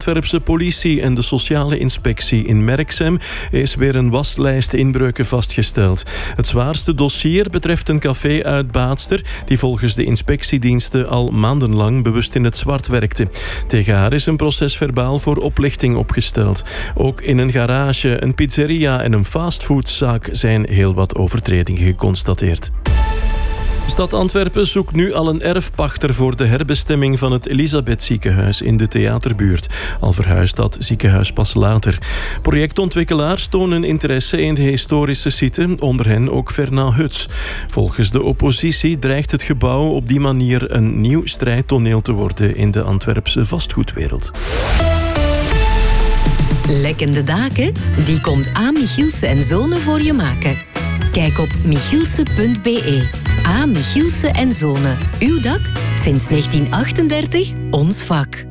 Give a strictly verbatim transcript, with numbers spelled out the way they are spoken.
Antwerpse politie en de sociale inspectie in Merksem is weer een waslijst inbreuken vastgesteld. Het zwaarste dossier betreft een café uit Baatster die volgens de inspectiediensten al maandenlang bewust in het zwart werkte. Tegen haar is een procesverbaal voor oplichting opgesteld. Ook in een garage, een pizzeria en een fastfoodzaak zijn heel wat overtredingen geconstateerd. Stad Antwerpen zoekt nu al een erfpachter voor de herbestemming van het Elisabeth-ziekenhuis in de theaterbuurt. Al verhuist dat ziekenhuis pas later. Projectontwikkelaars tonen interesse in de historische site, onder hen ook Fernand Huts. Volgens de oppositie dreigt het gebouw op die manier een nieuw strijdtoneel te worden in de Antwerpse vastgoedwereld. Lekkende daken? Die komt A. Michielse en Zonen voor je maken. Kijk op michielse punt b e. A. Michielse en Zonen. Uw dak? Sinds negentien achtendertig ons vak.